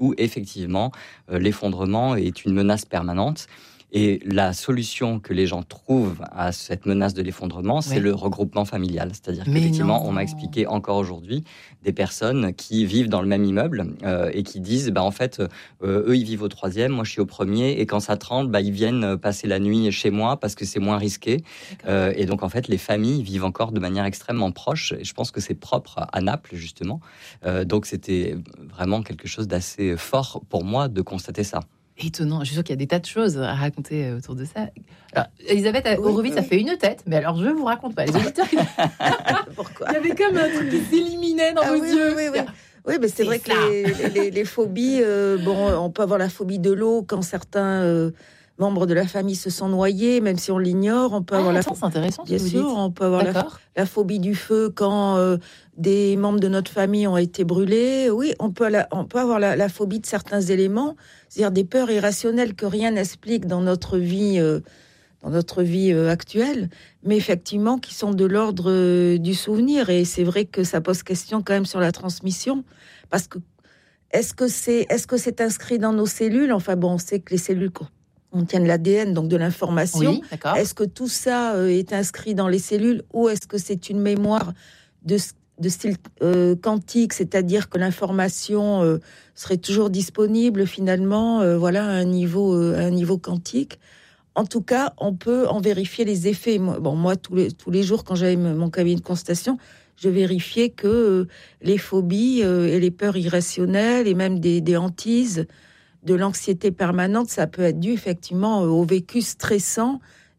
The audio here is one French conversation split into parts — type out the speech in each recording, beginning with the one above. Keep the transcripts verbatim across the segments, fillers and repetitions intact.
où effectivement euh, l'effondrement est une menace permanente. Et la solution que les gens trouvent à cette menace de l'effondrement, c'est ouais. le regroupement familial. C'est-à-dire Mais qu'effectivement, non. on m'a expliqué encore aujourd'hui des personnes qui vivent dans le même immeuble euh, et qui disent, bah, en fait, euh, eux, ils vivent au troisième, moi, je suis au premier. Et quand ça tremble, bah, ils viennent passer la nuit chez moi parce que c'est moins risqué. Euh, et donc, en fait, les familles vivent encore de manière extrêmement proche. Et je pense que c'est propre à Naples, justement. Euh, donc, c'était vraiment quelque chose d'assez fort pour moi de constater ça. Étonnant, je suis sûre qu'il y a des tas de choses à raconter autour de ça. Alors, Elisabeth Horowitz, oui, oui. ça fait une tête, mais alors je ne vous raconte pas. Les auditeurs, pourquoi il y avait comme un truc qui s'éliminait dans ah, vos oui, yeux. Oui, oui, oui. Oui, mais c'est, c'est vrai ça. que les, les, les phobies, euh, bon, on peut avoir la phobie de l'eau quand certains euh, membres de la famille se sont noyés, même si on l'ignore. On peut ah, avoir attends, la c'est intéressant. Bien sûr, dites. on peut avoir la, la phobie du feu quand euh, des membres de notre famille ont été brûlés. Oui, on peut, la, on peut avoir la, la phobie de certains éléments, c'est-à-dire des peurs irrationnelles que rien n'explique dans notre vie, euh, dans notre vie euh, actuelle, mais effectivement qui sont de l'ordre euh, du souvenir. Et c'est vrai que ça pose question quand même sur la transmission, parce que est-ce que c'est, est-ce que c'est inscrit dans nos cellules ? Enfin bon, on sait que les cellules contiennent l'A D N, donc de l'information. Oui, d'accord. Est-ce que tout ça euh, est inscrit dans les cellules, ou est-ce que c'est une mémoire de de style euh, quantique, c'est-à-dire que l'information euh, serait toujours disponible finalement, euh, voilà, à un niveau, euh, à un niveau quantique. En tout cas, on peut en vérifier les effets. Moi, bon, moi, tous les, tous les jours, quand j'avais mon cabinet de constatation, je vérifiais que euh, les phobies euh, et les peurs irrationnelles et même des, des hantises, de l'anxiété permanente, ça peut être dû effectivement au vécu stressant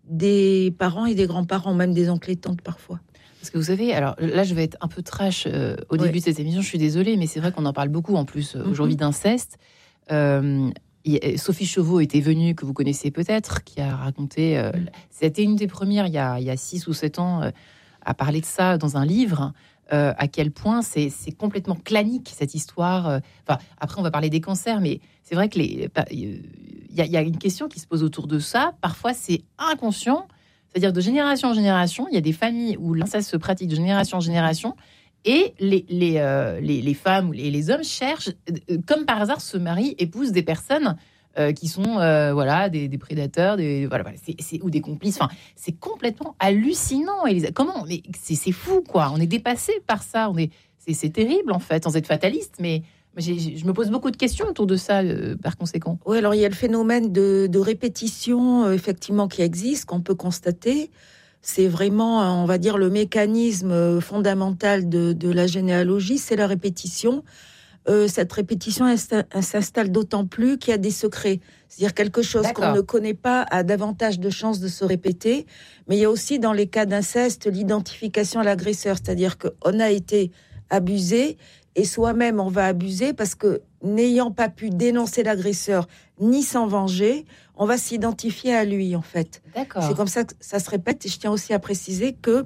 des parents et des grands-parents, même des oncles et tantes parfois. Parce que vous savez, alors là, je vais être un peu trash euh, au début oui. de cette émission, je suis désolée, mais c'est vrai qu'on en parle beaucoup en plus euh, aujourd'hui mm-hmm. d'inceste. Euh, y, Sophie Chauveau était venue, que vous connaissez peut-être, qui a raconté, euh, mm. c'était une des premières il y a, il y a six ou sept ans, euh, à parler de ça dans un livre, euh, à quel point c'est, c'est complètement clanique cette histoire. Euh, enfin, après, on va parler des cancers, mais c'est vrai que les, il y, y a une question qui se pose autour de ça. Parfois, c'est inconscient. C'est-à-dire de génération en génération, il y a des familles où l'inceste se pratique de génération en génération et les, les, euh, les, les femmes ou les, les hommes cherchent, euh, comme par hasard, se marient, épousent des personnes euh, qui sont euh, voilà, des, des prédateurs, des, voilà, voilà, c'est, c'est, ou des complices. Enfin, c'est complètement hallucinant. Elisa. Comment mais c'est, c'est fou, quoi. On est dépassé par ça. On est, c'est, c'est terrible, en fait, sans être fataliste, mais... J'ai, je me pose beaucoup de questions autour de ça, euh, par conséquent. Oui, alors il y a le phénomène de, de répétition, euh, effectivement, qui existe, qu'on peut constater. C'est vraiment, on va dire, le mécanisme fondamental de, de la généalogie, c'est la répétition. Euh, cette répétition, elle, elle s'installe d'autant plus qu'il y a des secrets. C'est-à-dire quelque chose D'accord. qu'on ne connaît pas a davantage de chances de se répéter. Mais il y a aussi, dans les cas d'inceste, l'identification à l'agresseur. C'est-à-dire qu'on a été abusé, et soi-même, on va abuser parce que, n'ayant pas pu dénoncer l'agresseur ni s'en venger, on va s'identifier à lui, en fait. D'accord. C'est comme ça que ça se répète. Et je tiens aussi à préciser que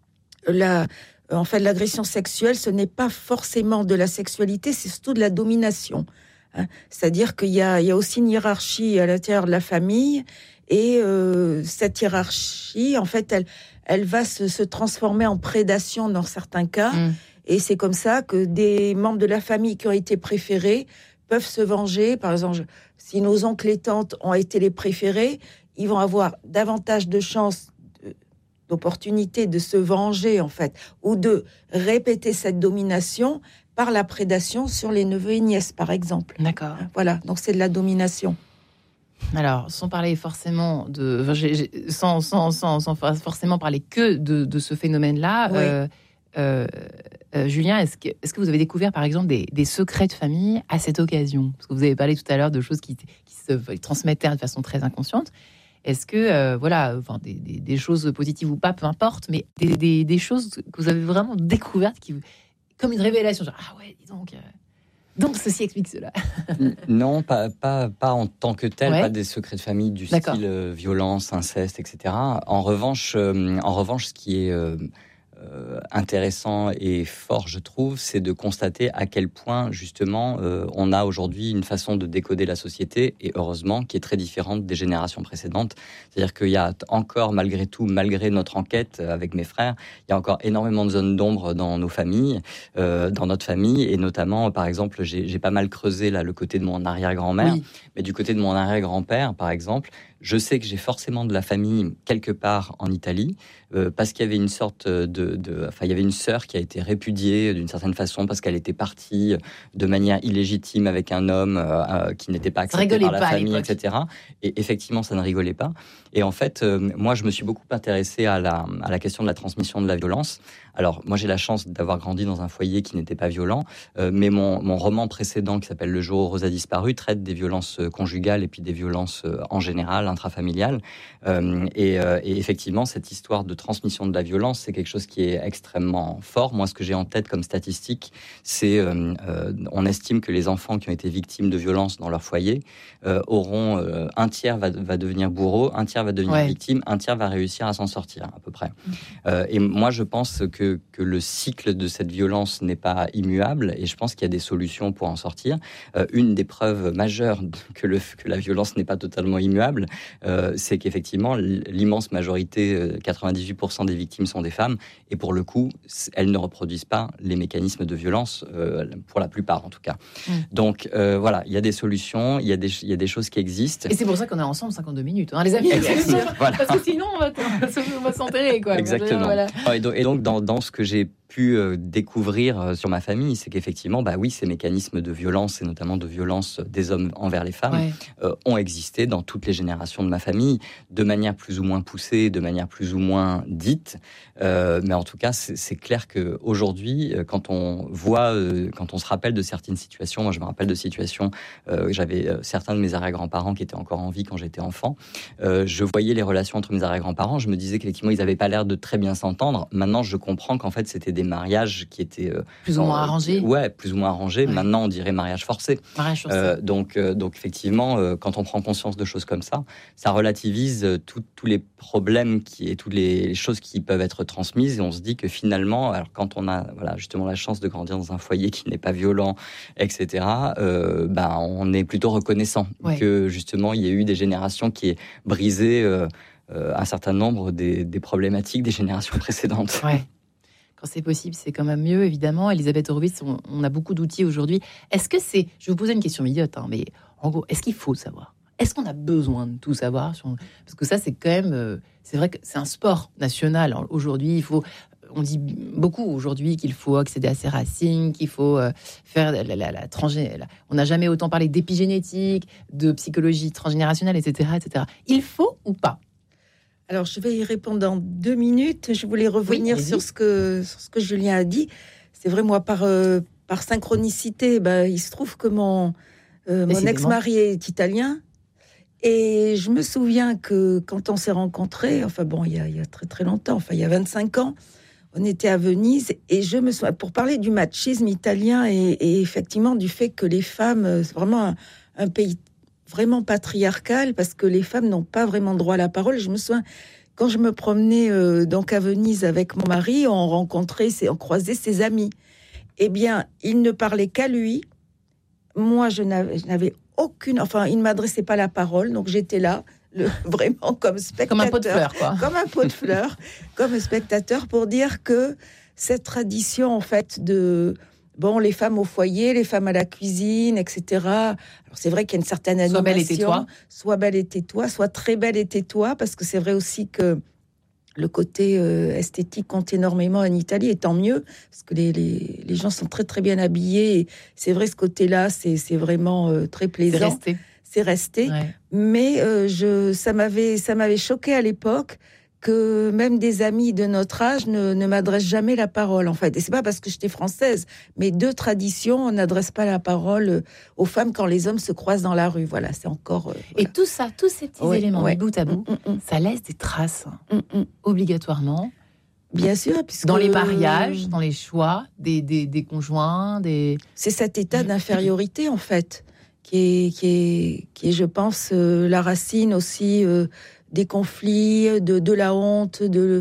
la, en fait, l'agression sexuelle, ce n'est pas forcément de la sexualité, c'est surtout de la domination. Hein. C'est-à-dire qu'il y a, il y a aussi une hiérarchie à l'intérieur de la famille. Et euh, cette hiérarchie, en fait, elle, elle va se, se transformer en prédation dans certains cas. Mmh. Et c'est comme ça que des membres de la famille qui ont été préférés peuvent se venger. Par exemple, si nos oncles et tantes ont été les préférés, ils vont avoir davantage de chances, de, d'opportunités de se venger, en fait, ou de répéter cette domination par la prédation sur les neveux et nièces, par exemple. D'accord. Voilà, donc c'est de la domination. Alors, sans parler forcément de... Enfin, j'ai, j'ai, sans, sans, sans, sans forcément parler que de, de ce phénomène-là... Oui. Euh, Euh, euh, Julien, est-ce que, est-ce que vous avez découvert, par exemple, des, des secrets de famille à cette occasion ? Parce que vous avez parlé tout à l'heure de choses qui, qui se transmettaient de façon très inconsciente. Est-ce que, euh, voilà, enfin, des, des, des choses positives ou pas, peu importe, mais des, des, des choses que vous avez vraiment découvertes, qui, comme une révélation, genre, ah ouais, dis donc... Euh... Donc, ceci explique cela. Non, pas, pas, pas en tant que tel, ouais. pas des secrets de famille du D'accord. style euh, violence, inceste, et cetera. En revanche, euh, en revanche, ce qui est... Euh, euh, intéressant et fort, je trouve, c'est de constater à quel point, justement, euh, on a aujourd'hui une façon de décoder la société, et heureusement, qui est très différente des générations précédentes. C'est-à-dire qu'il y a encore, malgré tout, malgré notre enquête avec mes frères, il y a encore énormément de zones d'ombre dans nos familles, euh, dans notre famille, et notamment, par exemple, j'ai, j'ai pas mal creusé là le côté de mon arrière-grand-mère, oui. mais du côté de mon arrière-grand-père, par exemple, je sais que j'ai forcément de la famille quelque part en Italie, euh, parce qu'il y avait une sorte de, de, enfin, il y avait une sœur qui a été répudiée d'une certaine façon parce qu'elle était partie de manière illégitime avec un homme euh, qui n'était pas accepté par la pas, famille, et cetera. Et effectivement, ça ne rigolait pas. Et en fait, euh, moi, je me suis beaucoup intéressé à la, à la question de la transmission de la violence. Alors, moi, j'ai la chance d'avoir grandi dans un foyer qui n'était pas violent, euh, mais mon, mon roman précédent, qui s'appelle Le jour où Rose a disparu, traite des violences conjugales et puis des violences euh, en général, intrafamiliales. Euh, et, euh, et effectivement, cette histoire de transmission de la violence, c'est quelque chose qui est extrêmement fort. Moi, ce que j'ai en tête comme statistique, c'est euh, euh, on estime que les enfants qui ont été victimes de violences dans leur foyer euh, auront euh, un tiers va, va devenir bourreau, un tiers va devenir ouais. victime, un tiers va réussir à s'en sortir à peu près. Mmh. Euh, et moi, je pense que, que le cycle de cette violence n'est pas immuable, et je pense qu'il y a des solutions pour en sortir. Euh, une des preuves majeures que, le, que la violence n'est pas totalement immuable, euh, c'est qu'effectivement, l'immense majorité, quatre-vingt-dix-huit pour cent des victimes sont des femmes, et pour le coup, elles ne reproduisent pas les mécanismes de violence, euh, pour la plupart en tout cas. Mmh. Donc euh, voilà, il y a des solutions, il y a des, il y a des choses qui existent. Et c'est pour ça qu'on est ensemble cinquante-deux minutes, hein, les amis. Voilà. Parce que sinon, on va, on va s'enterrer, quoi. Exactement. Voilà. Et donc, et donc dans, dans ce que j'ai pu euh, découvrir euh, sur ma famille, c'est qu'effectivement, bah oui, ces mécanismes de violence, et notamment de violence des hommes envers les femmes, ouais. euh, ont existé dans toutes les générations de ma famille, de manière plus ou moins poussée, de manière plus ou moins dite. Euh, mais en tout cas, c'est, c'est clair qu'aujourd'hui, quand on voit, euh, quand on se rappelle de certaines situations, moi je me rappelle de situations, euh, j'avais euh, certains de mes arrière-grands-parents qui étaient encore en vie quand j'étais enfant, euh, je voyais les relations entre mes arrière-grands-parents, je me disais qu'effectivement, ils n'avaient pas l'air de très bien s'entendre. Maintenant, je comprends qu'en fait, c'était des mariages qui étaient euh, plus ou moins arrangés. Ouais, plus ou moins arrangés. Ouais. Maintenant, on dirait mariage forcé. Mariage forcé. Euh, donc, euh, donc effectivement, euh, quand on prend conscience de choses comme ça, ça relativise euh, tous les problèmes qui, et toutes les choses qui peuvent être transmises. Et on se dit que finalement, alors quand on a voilà justement la chance de grandir dans un foyer qui n'est pas violent, et cetera, euh, ben on est plutôt reconnaissant ouais. que justement il y ait eu des générations qui aient brisé euh, euh, un certain nombre des, des problématiques des générations précédentes. Ouais. Quand c'est possible, c'est quand même mieux, évidemment. Elisabeth Horowitz, on, on a beaucoup d'outils aujourd'hui. Est-ce que c'est... Je vais vous poser une question idiote, hein, mais en gros, est-ce qu'il faut savoir ? Est-ce qu'on a besoin de tout savoir ? Parce que ça, c'est quand même... Euh, c'est vrai que c'est un sport national. Aujourd'hui, il faut... On dit beaucoup aujourd'hui qu'il faut accéder à ses racines, qu'il faut euh, faire la, la, la, la transgé... On n'a jamais autant parlé d'épigénétique, de psychologie transgénérationnelle, et cetera, et cetera. Il faut ou pas ? Alors, je vais y répondre dans deux minutes. Je voulais revenir oui, sur, ce que, sur ce que Julien a dit. C'est vrai, moi, par, euh, par synchronicité, bah, il se trouve que mon, euh, mon ex-mari est italien. Et je me souviens que quand on s'est rencontrés, enfin bon, il y a, il y a très très longtemps, enfin il y a vingt-cinq ans, on était à Venise. Et je me souviens, pour parler du machisme italien et, et effectivement du fait que les femmes, c'est vraiment un, un pays vraiment patriarcal, parce que les femmes n'ont pas vraiment droit à la parole. Je me souviens, quand je me promenais euh, donc à Venise avec mon mari, on rencontrait, on croisait ses amis. Eh bien, il ne parlait qu'à lui. Moi, je n'avais, je n'avais aucune... Enfin, il ne m'adressait pas la parole, donc j'étais là, le, vraiment comme spectateur. Comme un pot de fleurs, quoi. Comme un pot de fleurs, comme spectateur, pour dire que cette tradition, en fait, de... Bon, les femmes au foyer, les femmes à la cuisine, et cetera. Alors, c'est vrai qu'il y a une certaine animation. Sois belle et tais-toi. Sois belle et tais-toi, sois très belle et tais-toi, parce que c'est vrai aussi que le côté euh, esthétique compte énormément en Italie, et tant mieux, parce que les, les, les gens sont très, très bien habillés. Et c'est vrai, ce côté-là, c'est, c'est vraiment euh, très plaisant. C'est resté. C'est resté. Ouais. Mais euh, je, ça m'avait, ça m'avait choqué à l'époque que même des amis de notre âge ne, ne m'adressent jamais la parole, en fait. Et c'est pas parce que j'étais française, mais de tradition, on n'adresse pas la parole aux femmes quand les hommes se croisent dans la rue. Voilà, c'est encore... Euh, Et voilà. tout ça, tous ces petits ouais, éléments, ouais. bout à bout, mm, mm, ça laisse des traces, mm, mm. obligatoirement. Bien sûr, puisque... Dans les mariages, dans les choix des, des, des conjoints, des... C'est cet état d'infériorité, en fait, qui est, qui est, qui est je pense, euh, la racine aussi... Euh, des conflits, de, de la honte, de,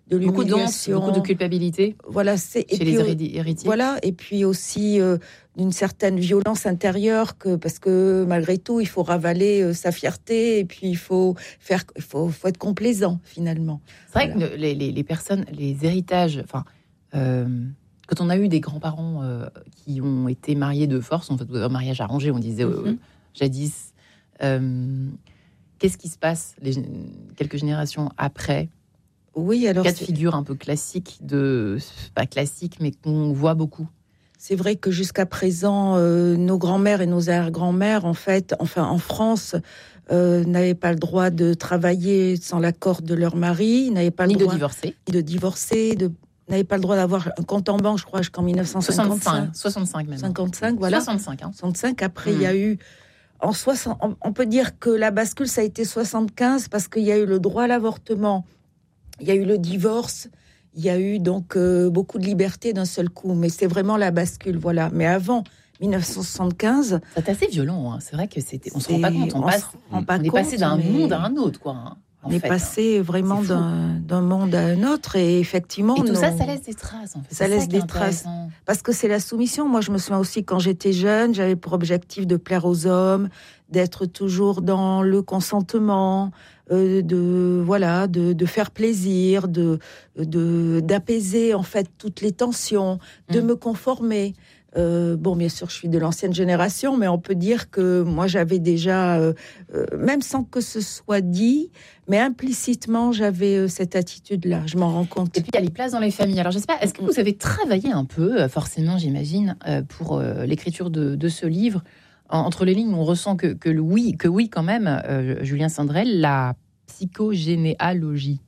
de l'humiliation. Beaucoup de honte, beaucoup de culpabilité. Voilà, c'est chez et les puis, héritiers. Voilà, et puis aussi euh, d'une certaine violence intérieure, que, parce que malgré tout, il faut ravaler euh, sa fierté, et puis il faut, faire, il faut, faut être complaisant, finalement. C'est vrai voilà. que les, les, les personnes, les héritages... Enfin, euh, quand on a eu des grands-parents euh, qui ont été mariés de force, en fait, un mariage arrangé, on disait euh, mm-hmm. jadis, euh, qu'est-ce qui se passe les, quelques générations après? Oui, alors... Cas de figure un peu classique, de, pas classique, mais qu'on voit beaucoup. C'est vrai que jusqu'à présent, euh, nos grands-mères et nos arrière-grands-mères, en fait, enfin en France, euh, n'avaient pas le droit de travailler sans l'accord de leur mari, n'avaient pas le ni droit de divorcer, ni de divorcer, de n'avaient pas le droit d'avoir un compte en banque, je crois, jusqu'en mille neuf cent cinquante-cinq. soixante-cinq même. cinquante-cinq, voilà. soixante-cinq, hein. soixante-cinq. Après, mmh. il y a eu... En soixante, on, on peut dire que la bascule, ça a été soixante-quinze, parce qu'il y a eu le droit à l'avortement, il y a eu le divorce, il y a eu donc euh, beaucoup de liberté d'un seul coup. Mais c'est vraiment la bascule, voilà. Mais avant mille neuf cent soixante-quinze... C'est assez violent, hein. C'est vrai que c'était... On se rend pas compte, on, on passe... rend pas on compte, est passé d'un mais... monde à un autre, quoi, hein. On est fait, passé hein. vraiment d'un, d'un monde à un autre, et effectivement... Et tout nos... ça, ça laisse des traces, en fait. Ça c'est laisse ça des traces. Parce que c'est la soumission. Moi, je me souviens aussi, quand j'étais jeune, j'avais pour objectif de plaire aux hommes, d'être toujours dans le consentement, euh, de, voilà, de, de faire plaisir, de, de, d'apaiser, en fait, toutes les tensions, de mmh. me conformer. Euh, bon, bien sûr, je suis de l'ancienne génération, mais on peut dire que moi, j'avais déjà, euh, euh, même sans que ce soit dit, mais implicitement, j'avais euh, cette attitude-là. Je m'en rends compte. Et puis, il y a les places dans les familles. Alors, je sais pas, est-ce que vous avez travaillé un peu, forcément, j'imagine, euh, pour euh, l'écriture de, de ce livre? En, entre les lignes, on ressent que, que le oui, que oui, quand même, euh, Julien Sandrel, la psychogénéalogie,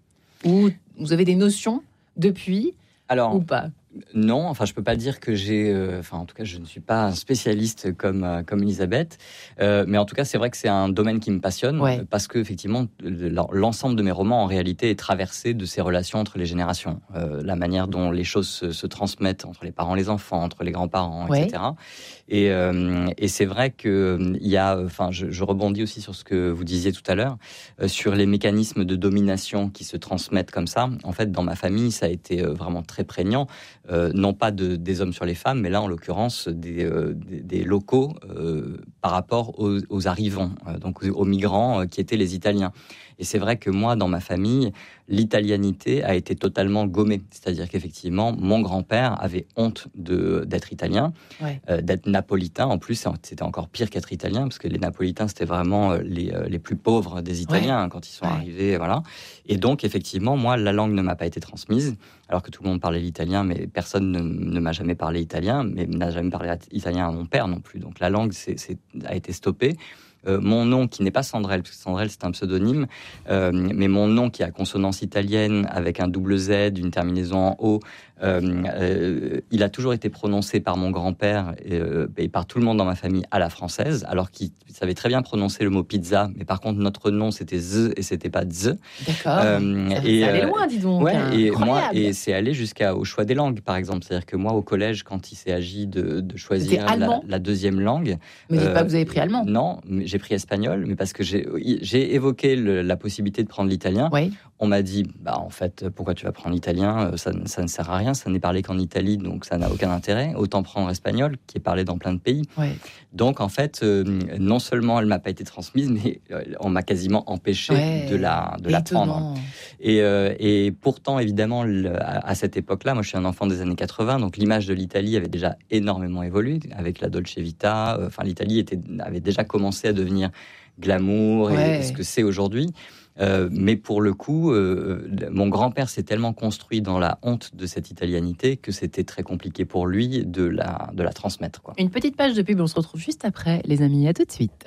où vous avez des notions depuis, Alors, ou pas? Non, enfin, je peux pas dire que j'ai... Euh, enfin, en tout cas, je ne suis pas un spécialiste comme, euh, comme Elisabeth. Euh, mais en tout cas, c'est vrai que c'est un domaine qui me passionne. Ouais. Parce que, effectivement, l'ensemble de mes romans, en réalité, est traversé de ces relations entre les générations. Euh, la manière dont les choses se, se transmettent entre les parents et les enfants, entre les grands-parents, ouais. et cetera. Et, euh, et c'est vrai qu'il y a... Enfin, je, je rebondis aussi sur ce que vous disiez tout à l'heure, euh, sur les mécanismes de domination qui se transmettent comme ça. En fait, dans ma famille, ça a été vraiment très prégnant. Euh, non pas de, des hommes sur les femmes, mais là, en l'occurrence, des, euh, des, des locaux euh, par rapport aux, aux arrivants, euh, donc aux, aux migrants euh, qui étaient les Italiens. Et c'est vrai que moi, dans ma famille, l'italianité a été totalement gommée. C'est-à-dire qu'effectivement, mon grand-père avait honte de, d'être italien, ouais. euh, d'être napolitain. En plus, c'était encore pire qu'être italien, parce que les napolitains, c'était vraiment les, les plus pauvres des Italiens, ouais. hein, quand ils sont ouais. arrivés. Voilà. Et donc, effectivement, moi, la langue ne m'a pas été transmise, alors que tout le monde parlait l'italien, mais personne ne, ne m'a jamais parlé italien, mais n'a jamais parlé italien à mon père non plus. Donc, la langue c'est, c'est, a été stoppée. Euh, mon nom, qui n'est pas Sandrel, parce que Sandrel, c'est un pseudonyme, euh, mais mon nom, qui a consonance italienne, avec un double Z, une terminaison en O, euh, euh, il a toujours été prononcé par mon grand-père et, euh, et par tout le monde dans ma famille à la française, alors qu'il savait très bien prononcer le mot pizza, mais par contre, notre nom, c'était Z et c'était pas Z. D'accord. Euh, ça, et, ça allait loin, dis donc. Ouais, et, moi, et c'est allé jusqu'au choix des langues, par exemple. C'est-à-dire que moi, au collège, quand il s'est agi de, de choisir la, la deuxième langue... Mais dites euh, pas que vous avez pris allemand. Non, mais j'ai pris espagnol, mais parce que j'ai, j'ai évoqué le, la possibilité de prendre l'italien. Oui. On m'a dit, bah en fait, pourquoi tu vas prendre l'italien ? Ça, ça ne sert à rien, ça n'est parlé qu'en Italie, donc ça n'a aucun intérêt. Autant prendre espagnol, qui est parlé dans plein de pays. Oui. Donc en fait, euh, non seulement elle m'a pas été transmise, mais euh, on m'a quasiment empêché ouais. de la de la prendre. Et, euh, et pourtant, évidemment, le, à, à cette époque-là, moi je suis un enfant des années quatre-vingts, donc l'image de l'Italie avait déjà énormément évolué avec la Dolce Vita. Enfin, l'Italie était, avait déjà commencé à devenir glamour ouais. et ce que c'est aujourd'hui. Euh, mais pour le coup, euh, mon grand-père s'est tellement construit dans la honte de cette italianité que c'était très compliqué pour lui de la, de la transmettre, quoi. Une petite page de pub, on se retrouve juste après, les amis, à tout de suite.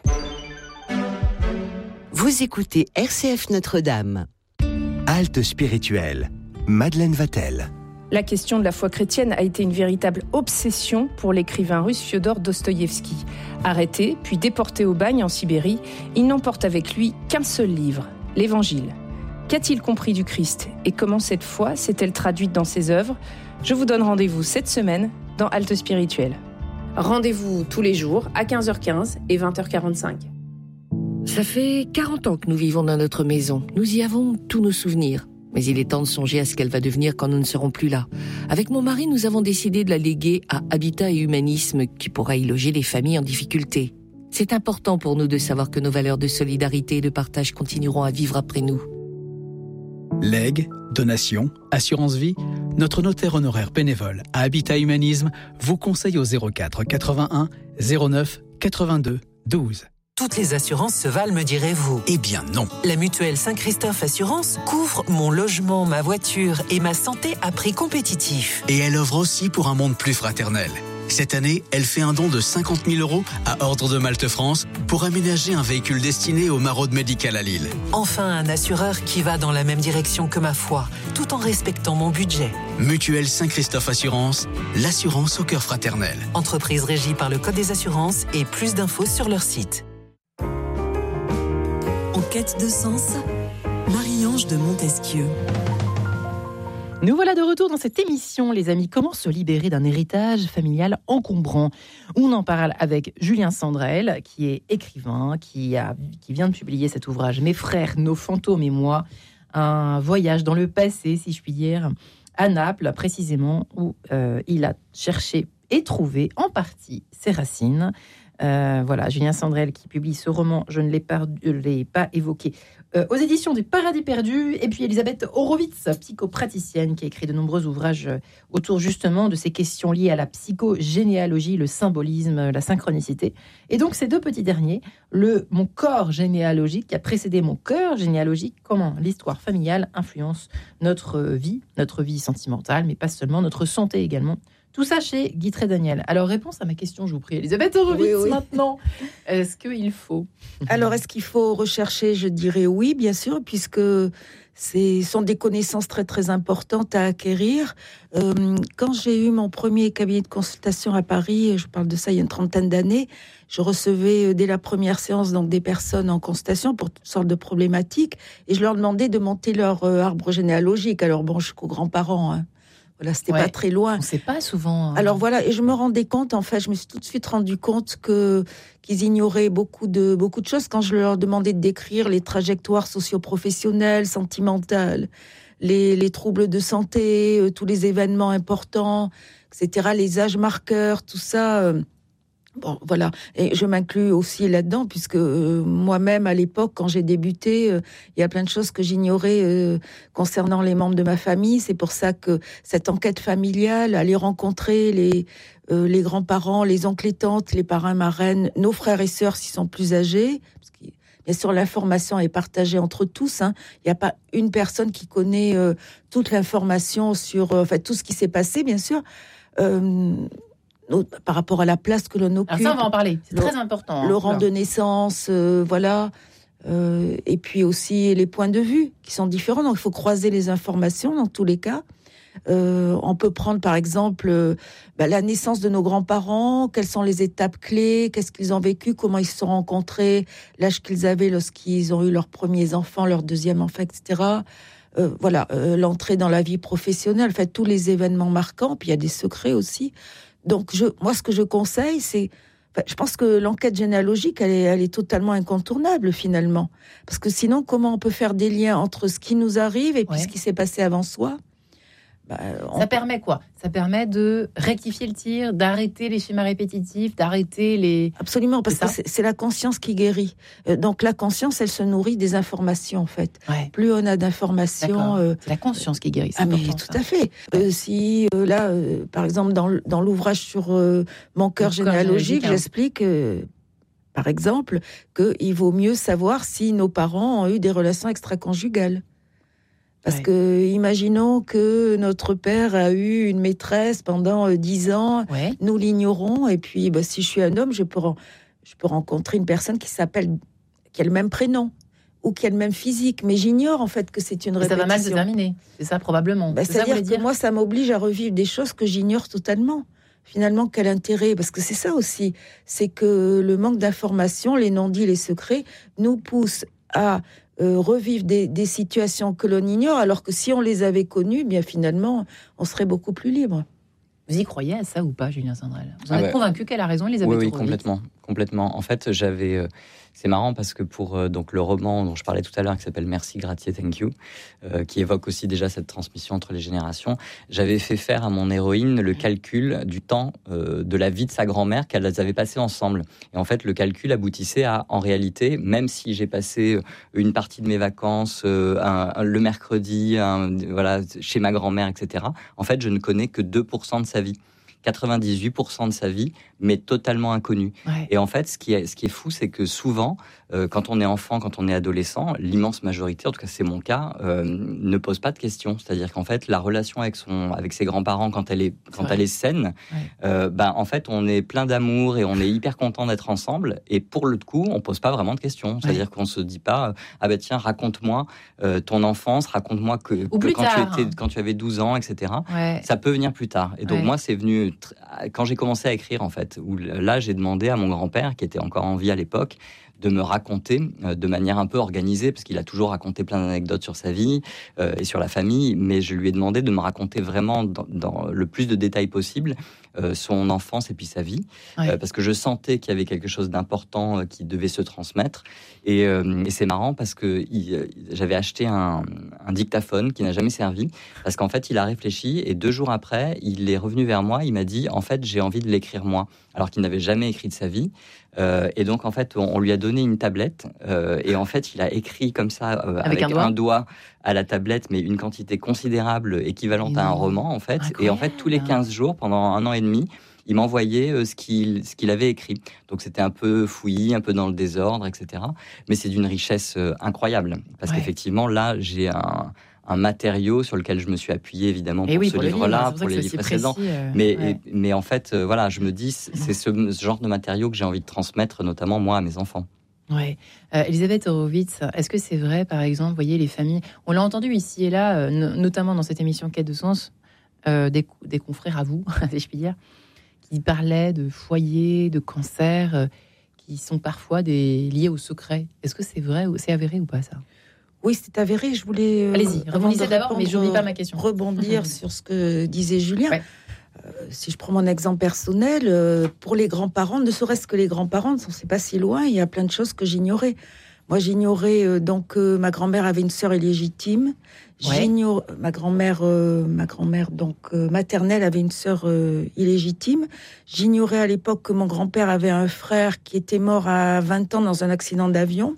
Vous écoutez R C F Notre-Dame. Halte spirituelle, Madeleine Vatel. La question de la foi chrétienne a été une véritable obsession pour l'écrivain russe Fiodor Dostoïevski. Arrêté, puis déporté au bagne en Sibérie, il n'emporte avec lui qu'un seul livre, l'Évangile. Qu'a-t-il compris du Christ et comment cette foi s'est-elle traduite dans ses œuvres ? Je vous donne rendez-vous cette semaine dans Halte spirituelle. Rendez-vous tous les jours à quinze heures quinze et vingt heures quarante-cinq. Ça fait quarante ans que nous vivons dans notre maison. Nous y avons tous nos souvenirs. Mais il est temps de songer à ce qu'elle va devenir quand nous ne serons plus là. Avec mon mari, nous avons décidé de la léguer à Habitat et Humanisme, qui pourra y loger les familles en difficulté. C'est important pour nous de savoir que nos valeurs de solidarité et de partage continueront à vivre après nous. Legs, donations, assurance vie, notre notaire honoraire bénévole à Habitat Humanisme vous conseille au zéro quatre quatre-vingt-un zéro neuf quatre-vingt-deux douze. Toutes les assurances se valent, me direz-vous. Eh bien non. La mutuelle Saint-Christophe Assurance couvre mon logement, ma voiture et ma santé à prix compétitif. Et elle offre aussi pour un monde plus fraternel. Cette année, elle fait un don de cinquante mille euros à Ordre de Malte France pour aménager un véhicule destiné aux maraudes médicales à Lille. Enfin, un assureur qui va dans la même direction que ma foi, tout en respectant mon budget. Mutuelle Saint-Christophe Assurance, l'assurance au cœur fraternel. Entreprise régie par le Code des assurances et plus d'infos sur leur site. En quête de sens, Marie-Ange de Montesquieu. Nous voilà de retour dans cette émission, les amis. Comment se libérer d'un héritage familial encombrant ? On en parle avec Julien Sandrel, qui est écrivain, qui, a, qui vient de publier cet ouvrage « Mes frères, nos fantômes et moi », un voyage dans le passé, si je puis dire, à Naples, précisément, où euh, il a cherché et trouvé en partie ses racines. Euh, voilà, Julien Sandrel qui publie ce roman, je ne l'ai pas, je l'ai pas évoqué, euh, aux éditions du Paradis Perdu. Et puis Elisabeth Horowitz, psychopraticienne, qui a écrit de nombreux ouvrages autour justement de ces questions liées à la psychogénéalogie, le symbolisme, la synchronicité. Et donc ces deux petits derniers, le Mon corps généalogique qui a précédé Mon cœur généalogique, comment l'histoire familiale influence notre vie, notre vie sentimentale, mais pas seulement, notre santé également. Tout ça chez Guitry Daniel. Alors, réponse à ma question, je vous prie, Elisabeth Horowitz, oui, oui. Maintenant. Est-ce qu'il faut Alors, est-ce qu'il faut rechercher ? Je dirais oui, bien sûr, puisque ce sont des connaissances très, très importantes à acquérir. Euh, quand j'ai eu mon premier cabinet de consultation à Paris, je parle de ça il y a une trentaine d'années, je recevais dès la première séance donc des personnes en consultation pour toutes sortes de problématiques, et je leur demandais de monter leur euh, arbre généalogique. Alors, bon, jusqu'aux grands-parents, hein. Voilà, c'était ouais, pas très loin. On ne sait pas souvent. Hein. Alors voilà, et je me rendais compte, en fait, je me suis tout de suite rendu compte que qu'ils ignoraient beaucoup de beaucoup de choses quand je leur demandais de décrire les trajectoires socio-professionnelles, sentimentales, les les troubles de santé, euh, tous les événements importants, et cetera, les âges marqueurs, tout ça. Euh, Bon, voilà. Et je m'inclus aussi là-dedans, puisque euh, moi-même, à l'époque, quand j'ai débuté, euh, il y a plein de choses que j'ignorais euh, concernant les membres de ma famille. C'est pour ça que cette enquête familiale, aller rencontrer les, euh, les grands-parents, les oncles et tantes, les parrains, marraines, nos frères et sœurs s'ils sont plus âgés, parce que, bien sûr, l'information est partagée entre tous. Hein. Il n'y a pas une personne qui connaît euh, toute l'information sur euh, enfin, tout ce qui s'est passé, bien sûr. Euh, par rapport à la place que l'on occupe. Alors ça, on va en parler, c'est le, très important. Le hein, rang de naissance, euh, voilà. Euh, et puis aussi les points de vue qui sont différents. Donc, il faut croiser les informations dans tous les cas. Euh, on peut prendre, par exemple, euh, bah, la naissance de nos grands-parents, quelles sont les étapes clés, qu'est-ce qu'ils ont vécu, comment ils se sont rencontrés, l'âge qu'ils avaient lorsqu'ils ont eu leurs premiers enfants, leur deuxième enfant, et cetera. Euh, voilà, euh, l'entrée dans la vie professionnelle, en fait, tous les événements marquants. Puis il y a des secrets aussi. Donc, je, moi, ce que je conseille, c'est... Enfin, je pense que l'enquête généalogique, elle est, elle est totalement incontournable, finalement. Parce que sinon, comment on peut faire des liens entre ce qui nous arrive et puis ouais. ce qui s'est passé avant soi ? Bah, on... Ça permet quoi ? Ça permet de rectifier le tir, d'arrêter les schémas répétitifs, d'arrêter les... Absolument, parce c'est que c'est, c'est la conscience qui guérit. Euh, donc la conscience, elle se nourrit des informations, en fait. Ouais. Plus on a d'informations... Euh... C'est la conscience qui guérit, c'est ah, important, mais tout ça. à fait. Euh, si, euh, là, euh, par exemple, dans, dans l'ouvrage sur euh, mon cœur généalogique, hein. j'explique... Euh, par exemple, qu'il vaut mieux savoir si nos parents ont eu des relations extra-conjugales. Parce ouais. que, imaginons que notre père a eu une maîtresse pendant euh, dix ans, ouais. nous l'ignorons, et puis bah, si je suis un homme, je peux, je peux rencontrer une personne qui s'appelle, qui a le même prénom, ou qui a le même physique, mais j'ignore en fait que c'est une répétition. Ça va mal se terminer, c'est ça probablement. Bah, c'est c'est-à-dire que dire moi, ça m'oblige à revivre des choses que j'ignore totalement. Finalement, quel intérêt ? Parce que c'est ça aussi, c'est que le manque d'information, les non-dits, les secrets, nous poussent à... Euh, revivre des, des situations que l'on ignore, alors que si on les avait connues, bien finalement, on serait beaucoup plus libre. Vous y croyez à ça ou pas, Julien Sandrel ? Vous en ah êtes bah, convaincu qu'elle a raison, Elisabeth Oui, oui, Horowitz ? complètement. complètement. En fait, j'avais... Euh, c'est marrant parce que pour euh, donc, le roman dont je parlais tout à l'heure, qui s'appelle Merci, Gratier, Thank You, euh, qui évoque aussi déjà cette transmission entre les générations, j'avais fait faire à mon héroïne le calcul du temps euh, de la vie de sa grand-mère qu'elles avaient passé ensemble. Et en fait, le calcul aboutissait à, en réalité, même si j'ai passé une partie de mes vacances euh, un, un, le mercredi un, voilà, chez ma grand-mère, et cetera, en fait, je ne connais que deux pour cent de sa vie. quatre-vingt-dix-huit pour cent de sa vie, mais totalement inconnue. Ouais. Et en fait, ce qui est, ce qui est fou, c'est que souvent, euh, quand on est enfant, quand on est adolescent, l'immense majorité, en tout cas c'est mon cas, euh, ne pose pas de questions. C'est-à-dire qu'en fait, la relation avec, son, avec ses grands-parents, quand elle est, quand elle est saine, ouais. euh, ben, en fait, on est plein d'amour et on est hyper content d'être ensemble. Et pour le coup, on pose pas vraiment de questions. C'est-à-dire ouais. qu'on se dit pas, ah ben tiens, raconte-moi euh, ton enfance, raconte-moi que, que quand, tu étais, quand tu avais douze ans, et cetera. Ouais. Ça peut venir plus tard. Et donc ouais. moi, c'est venu quand j'ai commencé à écrire, en fait, où là, j'ai demandé à mon grand-père, qui était encore en vie à l'époque, de me raconter euh, de manière un peu organisée, parce qu'il a toujours raconté plein d'anecdotes sur sa vie euh, et sur la famille, mais je lui ai demandé de me raconter vraiment dans, dans le plus de détails possible euh, son enfance et puis sa vie, ouais. euh, parce que je sentais qu'il y avait quelque chose d'important euh, qui devait se transmettre. Et, euh, et c'est marrant parce que il, euh, j'avais acheté un, un dictaphone qui n'a jamais servi, parce qu'en fait, il a réfléchi et deux jours après, il est revenu vers moi, il m'a dit, en fait, j'ai envie de l'écrire moi, alors qu'il n'avait jamais écrit de sa vie. Euh, et donc, en fait, on, on lui a donné une tablette euh, et en fait, il a écrit comme ça, euh, avec, avec un, doigt. un doigt à la tablette, mais une quantité considérable, équivalente à un roman, en fait. Incroyable. Et en fait, tous les quinze jours, pendant un an et demi, il m'envoyait euh, ce, qu'il, ce qu'il avait écrit. Donc, c'était un peu fouillis, un peu dans le désordre, et cetera. Mais c'est d'une richesse euh, incroyable. Parce ouais. qu'effectivement, là, j'ai un... un matériau sur lequel je me suis appuyé évidemment pour oui, ce pour livre-là, livre, pour les livres précédents. Précis, euh, mais, ouais. et, mais en fait, euh, voilà, je me dis, c'est ce, ce genre de matériau que j'ai envie de transmettre, notamment moi à mes enfants. Ouais. Euh, Elisabeth Horowitz, est-ce que c'est vrai, par exemple, vous voyez les familles, on l'a entendu ici et là, euh, no- notamment dans cette émission Quête de sens, euh, des, des confrères à vous, si je puis dire, qui parlaient de foyers, de cancers, euh, qui sont parfois des, liés au secret. Est-ce que c'est vrai ou c'est avéré ou pas ça ? Oui, c'est avéré. Je voulais. Euh, Allez-y, rebondissez d'abord, mais je n'oublie pas ma question. Rebondir sur ce que disait Julien. Ouais. Euh, si je prends mon exemple personnel, euh, pour les grands-parents, ne serait-ce que les grands-parents, on ne sait pas si loin, il y a plein de choses que j'ignorais. Moi, j'ignorais euh, donc que euh, ma grand-mère avait une sœur illégitime. Ouais. J'ignore ma grand-mère, euh, ma grand-mère donc euh, maternelle avait une sœur euh, illégitime. J'ignorais à l'époque que mon grand-père avait un frère qui était mort à vingt ans dans un accident d'avion.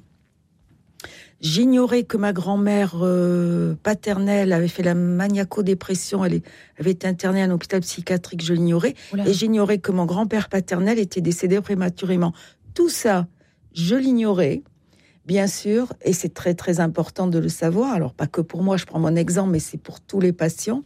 J'ignorais que ma grand-mère euh, paternelle avait fait la maniaco-dépression, elle avait été internée à un hôpital psychiatrique, je l'ignorais. Oula. Et j'ignorais que mon grand-père paternel était décédé prématurément. Tout ça, je l'ignorais, bien sûr, et c'est très très important de le savoir. Alors pas que pour moi, je prends mon exemple, mais c'est pour tous les patients.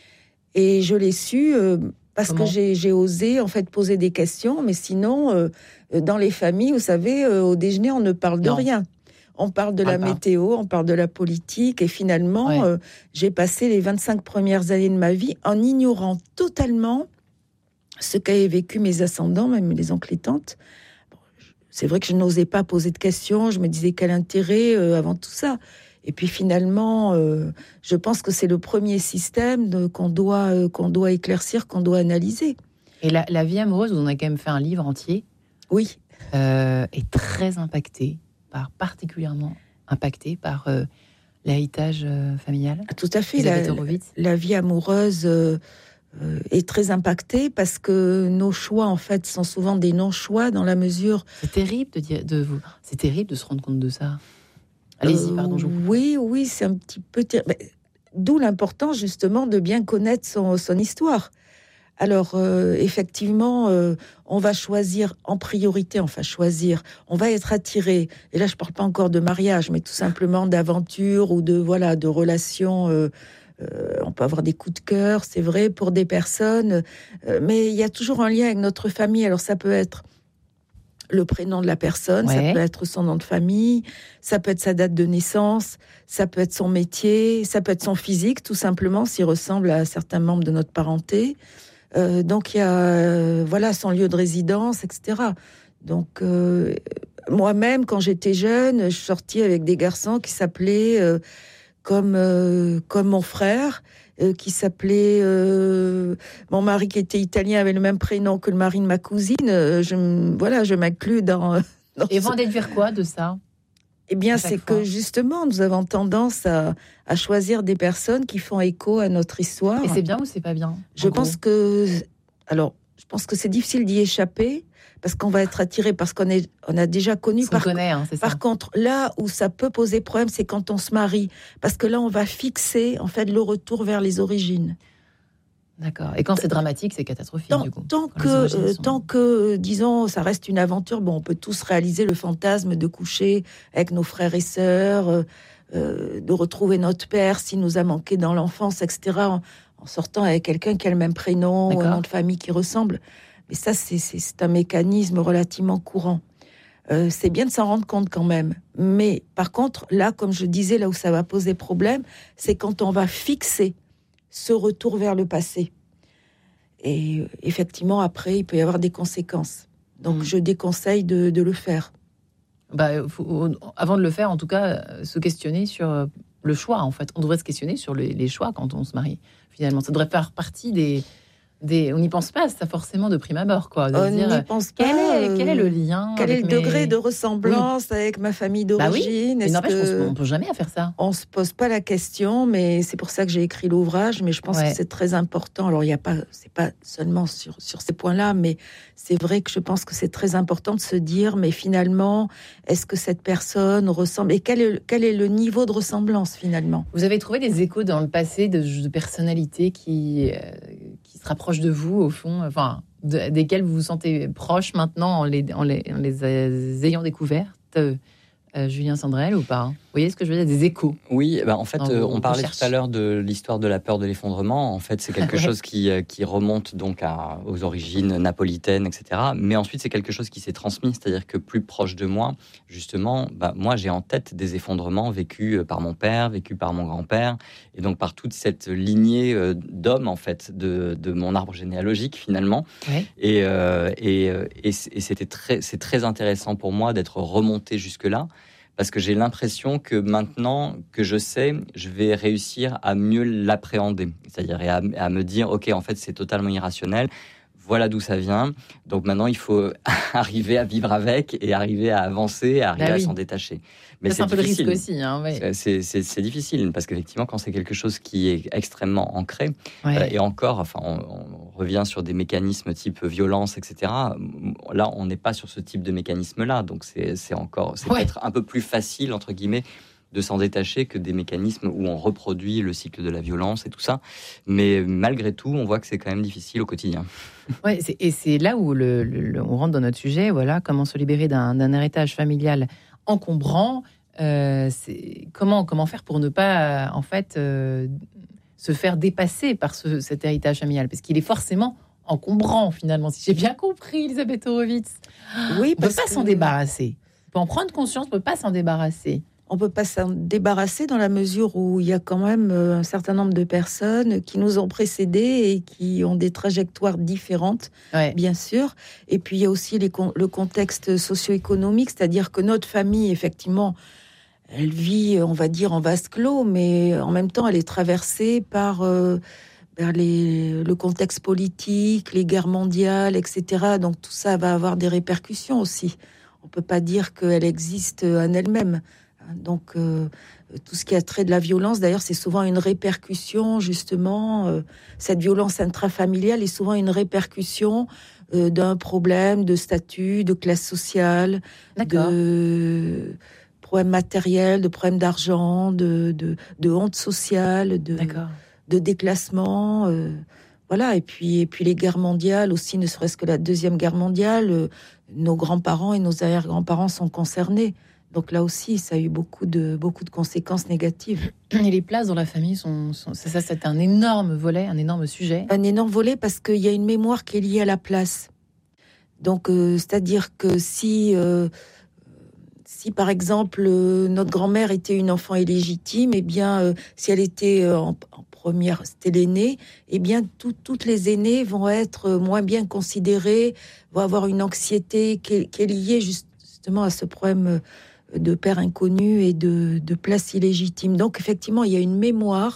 Et je l'ai su euh, parce Comment? que j'ai, j'ai osé en fait poser des questions, mais sinon, euh, dans les familles, vous savez, euh, au déjeuner, on ne parle de non. rien. On parle de la ah, météo, on parle de la politique, et finalement, ouais. euh, j'ai passé les vingt-cinq premières années de ma vie en ignorant totalement ce qu'avaient vécu mes ascendants, même les oncles et tantes. Bon, c'est vrai que je n'osais pas poser de questions, je me disais quel intérêt euh, avant tout ça. Et puis finalement, euh, je pense que c'est le premier système de, qu'on, doit, euh, qu'on doit éclaircir, qu'on doit analyser. Et la, la vie amoureuse, on a quand même fait un livre entier. Oui. Euh, est très impactée. Par, particulièrement impacté par euh, l'héritage euh, familial. Tout à fait. La, la vie amoureuse euh, euh, est très impactée parce que nos choix, en fait, sont souvent des non-choix dans la mesure... C'est terrible de dire, de vous, c'est terrible de se rendre compte de ça. Allez-y, euh, pardon. Je vous... Oui, oui, c'est un petit peu terrible. D'où l'importance, justement, de bien connaître son, son histoire. Alors, euh, effectivement, euh, on va choisir en priorité, enfin choisir, on va être attiré, et là je parle pas encore de mariage, mais tout simplement d'aventure ou de, voilà, de relations, euh, euh, on peut avoir des coups de cœur, c'est vrai, pour des personnes, euh, mais il y a toujours un lien avec notre famille, alors ça peut être le prénom de la personne, ouais. ça peut être son nom de famille, ça peut être sa date de naissance, ça peut être son métier, ça peut être son physique, tout simplement, s'il ressemble à certains membres de notre parenté. Euh, donc il y a euh, voilà son lieu de résidence, et cetera. Donc euh, moi-même, quand j'étais jeune, je sortais avec des garçons qui s'appelaient euh, comme euh, comme mon frère, euh, qui s'appelait euh, mon mari qui était italien avait le même prénom que le mari de ma cousine. Euh, je, voilà, je m'inclus dans. dans Et ce... vous en déduire quoi de ça? Eh bien, c'est fois. que justement, nous avons tendance à, à choisir des personnes qui font écho à notre histoire. Et c'est bien ou c'est pas bien? Je pense gros. que, alors, je pense que c'est difficile d'y échapper parce qu'on va être attiré parce qu'on est, on a déjà connu. Par, connaît, hein, c'est par ça. contre, là où ça peut poser problème, c'est quand on se marie, parce que là, on va fixer en fait le retour vers les origines. D'accord. Et quand c'est dramatique, c'est catastrophique, tant, du coup. Tant que, euh, sont... tant que, disons, ça reste une aventure, bon, on peut tous réaliser le fantasme de coucher avec nos frères et sœurs, euh, euh, de retrouver notre père s'il nous a manqué dans l'enfance, et cetera, en, en sortant avec quelqu'un qui a le même prénom, ou un nom de famille qui ressemble. Mais ça, c'est, c'est, c'est un mécanisme relativement courant. Euh, c'est bien de s'en rendre compte quand même. Mais par contre, là, comme je disais, là où ça va poser problème, c'est quand on va fixer ce retour vers le passé. Et effectivement, après, il peut y avoir des conséquences. Donc, mmh. je déconseille de, de le faire. Bah, faut, avant de le faire, en tout cas, se questionner sur le choix, en fait. On devrait se questionner sur les, les choix quand on se marie, finalement. Ça devrait faire partie des... Des, on n'y pense pas, ça forcément de prime abord, quoi. De on dire, n'y pense quel pas. Est, quel est le lien Quel est le mes... degré de ressemblance oui. avec ma famille d'origine? Bah oui. N'empêche qu'on ne peut jamais faire ça. On ne se pose pas la question, mais c'est pour ça que j'ai écrit l'ouvrage. Mais je pense ouais. que c'est très important. Alors, il y a pas, c'est pas seulement sur, sur ces points-là, mais c'est vrai que je pense que c'est très important de se dire, mais finalement, est-ce que cette personne ressemble? Et quel est, quel est le niveau de ressemblance, finalement? Vous avez trouvé des échos dans le passé de, de personnalités qui... Euh, qui se rapprochent de vous, au fond, enfin, de, desquels vous vous sentez proche maintenant en les, en les, en les euh, ayant découvertes, euh, euh, Julien Sandrel, ou pas? Vous voyez ce que je veux dire, des échos? Oui, bah en fait, euh, on parlait recherches. tout à l'heure de l'histoire de la peur de l'effondrement. En fait, c'est quelque ouais. chose qui, qui remonte donc à, aux origines napolitaines, et cetera. Mais ensuite, c'est quelque chose qui s'est transmis, c'est-à-dire que plus proche de moi, justement, bah, moi, j'ai en tête des effondrements vécus par mon père, vécus par mon grand-père, et donc par toute cette lignée euh, d'hommes, en fait, de, de mon arbre généalogique, finalement. Ouais. Et, euh, et, et, et c'était très, c'est très intéressant pour moi d'être remonté jusque-là, parce que j'ai l'impression que maintenant que je sais, je vais réussir à mieux l'appréhender. C'est-à-dire à, à me dire, OK, en fait, c'est totalement irrationnel. Voilà d'où ça vient. Donc maintenant, il faut arriver à vivre avec et arriver à avancer, à arriver bah oui. à s'en détacher. Mais ça, c'est, c'est un peu difficile. Le risque aussi. Hein, oui. c'est, c'est, c'est difficile parce qu'effectivement, quand c'est quelque chose qui est extrêmement ancré, ouais. euh, et encore, enfin, on, on revient sur des mécanismes type violence, et cetera. Là, on n'est pas sur ce type de mécanisme-là. Donc c'est, c'est encore, c'est ouais. peut-être un peu plus facile, entre guillemets, de s'en détacher que des mécanismes où on reproduit le cycle de la violence et tout ça. Mais malgré tout, on voit que c'est quand même difficile au quotidien. Ouais, c'est, et c'est là où le, le, on rentre dans notre sujet, voilà, comment se libérer d'un, d'un héritage familial encombrant. Euh, c'est, comment, comment faire pour ne pas, en fait, euh, se faire dépasser par ce, cet héritage familial? Parce qu'il est forcément encombrant, finalement, si j'ai bien compris, Elisabeth Horowitz. Oui, on ne peut pas que... s'en débarrasser. On peut en prendre conscience, on ne peut pas s'en débarrasser. On ne peut pas s'en débarrasser dans la mesure où il y a quand même un certain nombre de personnes qui nous ont précédés et qui ont des trajectoires différentes, ouais. bien sûr. Et puis, il y a aussi les, le contexte socio-économique, c'est-à-dire que notre famille, effectivement, elle vit, on va dire, en vase clos, mais en même temps, elle est traversée par euh, les, le contexte politique, les guerres mondiales, et cetera. Donc, tout ça va avoir des répercussions aussi. On ne peut pas dire qu'elle existe en elle-même. Donc, euh, tout ce qui a trait de la violence, d'ailleurs, c'est souvent une répercussion, justement. Euh, cette violence intrafamiliale est souvent une répercussion euh, d'un problème de statut, de classe sociale, D'accord. de problèmes matériels, de problèmes d'argent, de, de, de honte sociale, de, de déclassement. Euh, voilà. Et puis, et puis les guerres mondiales aussi, ne serait-ce que la Deuxième Guerre mondiale, euh, nos grands-parents et nos arrière-grands-parents sont concernés. Donc là aussi, ça a eu beaucoup de, beaucoup de conséquences négatives. Et les places dans la famille, sont, sont, c'est ça, c'est un énorme volet, un énorme sujet. Un énorme volet parce qu'il y a une mémoire qui est liée à la place. Donc, euh, c'est-à-dire que si, euh, si par exemple, euh, notre grand-mère était une enfant illégitime, eh bien, euh, si elle était euh, en, en première, c'était l'aînée, eh bien, tout, toutes les aînées vont être moins bien considérées, vont avoir une anxiété qui est, qui est liée justement à ce problème de père inconnu et de, de place illégitime. Donc, effectivement, il y a une mémoire,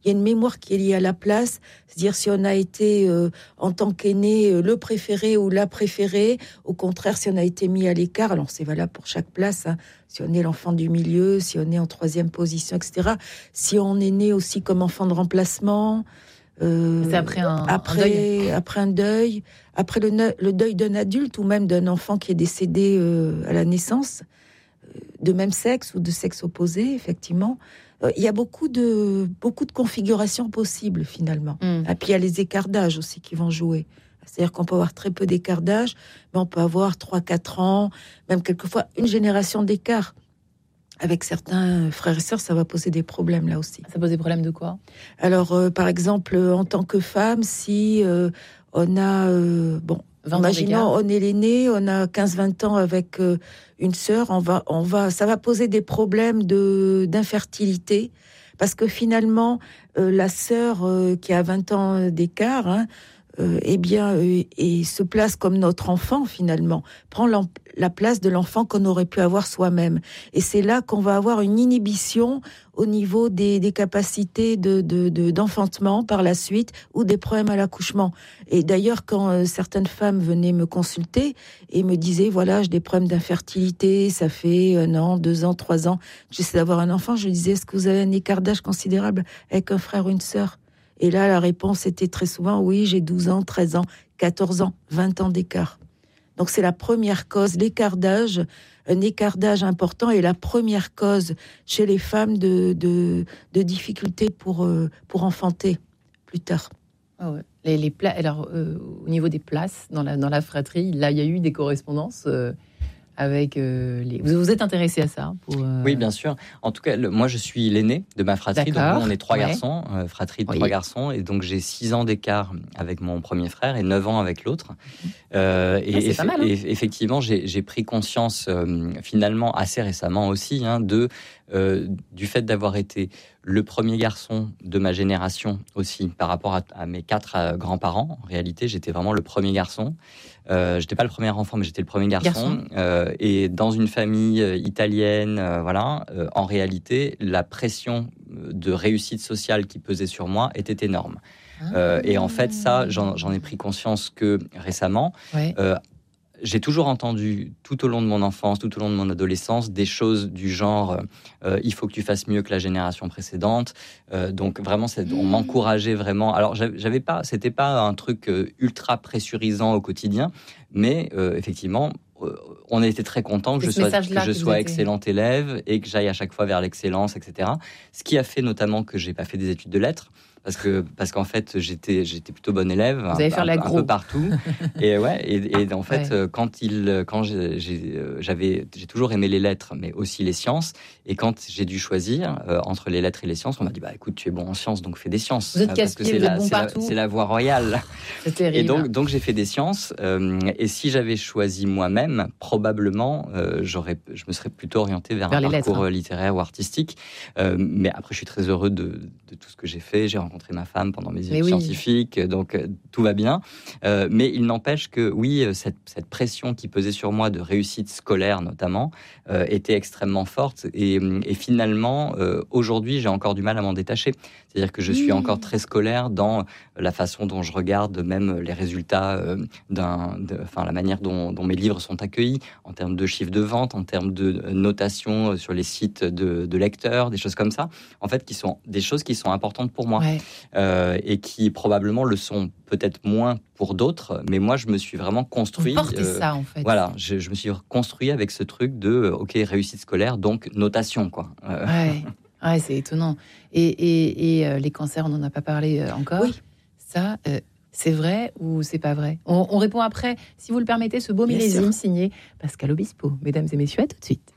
il y a une mémoire qui est liée à la place, c'est-à-dire si on a été euh, en tant qu'aîné euh, le préféré ou la préférée, au contraire si on a été mis à l'écart, alors c'est valable pour chaque place, hein, si on est l'enfant du milieu, si on est en troisième position, et cetera. Si on est né aussi comme enfant de remplacement, euh, c'est après un, après, un deuil. après un deuil, après le, le deuil d'un adulte ou même d'un enfant qui est décédé euh, à la naissance, euh, de même sexe ou de sexe opposé, effectivement. Euh, il y a beaucoup de, beaucoup de configurations possibles, finalement. Mm. Et puis, il y a les écarts d'âge aussi qui vont jouer. C'est-à-dire qu'on peut avoir très peu d'écart d'âge, mais on peut avoir trois quatre ans, même quelquefois une génération d'écart. Avec certains frères et sœurs, ça va poser des problèmes, là aussi. Ça pose des problèmes de quoi ? Alors, euh, par exemple, en tant que femme, si euh, on a... Euh, bon, imaginons, on est l'aîné, on a quinze vingt ans avec euh, une sœur, on va, on va, ça va poser des problèmes de, d'infertilité, parce que finalement, euh, la sœur euh, qui a vingt ans d'écart, hein, euh, eh bien, euh, et se place comme notre enfant, finalement, prend la place de l'enfant qu'on aurait pu avoir soi-même. Et c'est là qu'on va avoir une inhibition au niveau des, des capacités de, de, de, d'enfantement par la suite, ou des problèmes à l'accouchement. Et d'ailleurs, quand euh, certaines femmes venaient me consulter et me disaient, voilà, j'ai des problèmes d'infertilité, ça fait un an, deux ans, trois ans, j'essaie d'avoir un enfant, je disais, est-ce que vous avez un écart d'âge considérable avec un frère ou une sœur ? Et là, la réponse était très souvent, oui, j'ai douze ans, treize ans, quatorze ans, vingt ans d'écart. Donc c'est la première cause, l'écart d'âge, un écart d'âge important est la première cause chez les femmes de, de, de difficultés pour, euh, pour enfanter plus tard. Oh ouais. les, les pla- Alors, euh, au niveau des places dans la, dans la fratrie, là, il y a eu des correspondances euh, avec euh, les... Vous vous êtes intéressé à ça pour, euh... Oui, bien sûr. En tout cas, le, moi, je suis l'aîné de ma fratrie. D'accord. Donc, nous, on est trois ouais. garçons, euh, fratrie de oui. trois garçons. Et donc, j'ai six ans d'écart avec mon premier frère et neuf ans avec l'autre. Euh, et, ah, c'est eff- pas mal, hein. et effectivement, j'ai, j'ai pris conscience, euh, finalement, assez récemment aussi, hein, de, euh, du fait d'avoir été le premier garçon de ma génération aussi, par rapport à, à mes quatre euh, grands-parents. En réalité, j'étais vraiment le premier garçon. Euh, j'étais pas le premier enfant, mais j'étais le premier garçon. garçon. Euh, et dans une famille euh, italienne, euh, voilà. Euh, en réalité, la pression de réussite sociale qui pesait sur moi était énorme. Ah. Euh, et en fait, ça, j'en, j'en ai pris conscience que récemment. Ouais. Euh, J'ai toujours entendu, tout au long de mon enfance, tout au long de mon adolescence, des choses du genre euh, « il faut que tu fasses mieux que la génération précédente euh, ». Donc vraiment, c'est, on m'encourageait vraiment. Alors, j'avais pas, c'était pas un truc euh, ultra pressurisant au quotidien, mais euh, effectivement, euh, on était très contents que je sois, que je sois excellente élève et que j'aille à chaque fois vers l'excellence, et cetera. Ce qui a fait notamment que j'ai pas fait des études de lettres. Parce que parce qu'en fait j'étais j'étais plutôt bonne élève, vous allez un, faire un, l'agro. un peu partout et ouais et, et en fait ouais. quand il quand j'ai, j'ai j'avais j'ai toujours aimé les lettres mais aussi les sciences et quand j'ai dû choisir euh, entre les lettres et les sciences on m'a dit bah écoute tu es bon en sciences donc fais des sciences vous êtes euh, parce que c'est la, bon c'est, la, c'est la voie royale. C'est terrible. Et donc donc j'ai fait des sciences euh, et si j'avais choisi moi-même probablement euh, j'aurais je me serais plutôt orienté vers, vers un parcours lettres, hein. littéraire ou artistique euh, mais après je suis très heureux de, de tout ce que j'ai fait. J'ai rencontré ma femme pendant mes études oui. scientifiques, donc euh, tout va bien. Euh, mais il n'empêche que, oui, cette, cette pression qui pesait sur moi de réussite scolaire, notamment, euh, était extrêmement forte. Et, et finalement, euh, aujourd'hui, j'ai encore du mal à m'en détacher. C'est-à-dire que je suis mmh. encore très scolaire dans la façon dont je regarde même les résultats, euh, d'un, de, enfin, la manière dont, dont mes livres sont accueillis, en termes de chiffres de vente, en termes de notation sur les sites de, de lecteurs, des choses comme ça, en fait, qui sont des choses qui sont importantes pour moi. Ouais. Euh, et qui probablement le sont peut-être moins pour d'autres, mais moi je me suis vraiment construit. Vous portez euh, ça en fait. Voilà, je, je me suis construit avec ce truc de ok réussite scolaire donc notation quoi. Euh... Ouais, ouais, c'est étonnant. Et, et, et euh, les cancers, on n'en a pas parlé euh, encore. Oui. Ça, euh, c'est vrai ou c'est pas vrai ? on, on répond après, si vous le permettez, ce beau millésime signé Pascal Obispo. Mesdames et messieurs, à tout de suite.